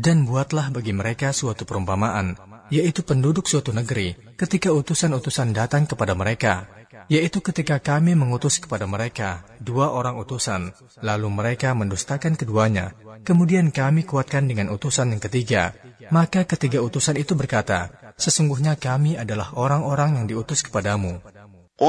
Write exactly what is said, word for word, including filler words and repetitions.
Dan buatlah bagi mereka suatu perumpamaan, yaitu penduduk suatu negeri, ketika utusan-utusan datang kepada mereka, yaitu ketika kami mengutus kepada mereka dua orang utusan, lalu mereka mendustakan keduanya. Kemudian kami kuatkan dengan utusan yang ketiga. Maka ketiga utusan itu berkata, sesungguhnya kami adalah orang-orang yang diutus kepadamu.